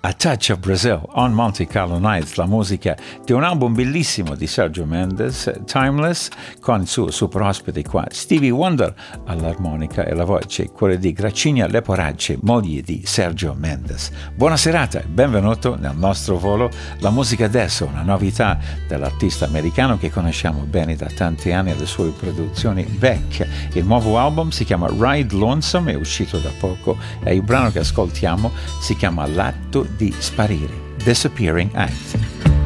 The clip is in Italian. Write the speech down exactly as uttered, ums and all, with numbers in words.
A Touch of Brazil on Monte Carlo Nights, la musica di un album bellissimo di Sergio Mendes, Timeless, con il suo super ospite qua, Stevie Wonder all'armonica e la voce, quella di Gracinia Leporacci, moglie di Sergio Mendes. Buona serata e benvenuto nel nostro volo. La musica adesso, una novità dell'artista americano che conosciamo bene da tanti anni, le sue produzioni Beck. Il nuovo album si chiama Ride Lonesome, è uscito da poco e il brano che ascoltiamo si chiama L'atto di sparire, Disappearing Act.